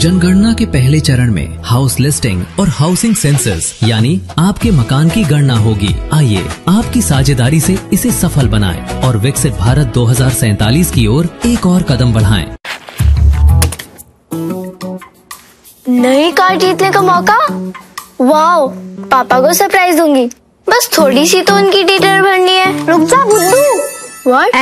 जनगणना के पहले चरण में हाउस लिस्टिंग और हाउसिंग सेंसस यानी आपके मकान की गणना होगी। आइए आपकी साझेदारी से इसे सफल बनाएं और विकसित भारत 2047 की ओर एक और कदम बढ़ाएं। नई कार जीतने का मौका। वाओ, पापा को सरप्राइज दूंगी। बस थोड़ी सी तो उनकी डिटेल भरनी है। रुक जा बुद्धू। व्हाट?